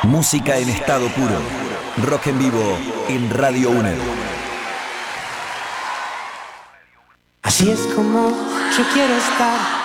Música en estado puro. Rock en vivo en Radio UNED. Así es como yo quiero estar.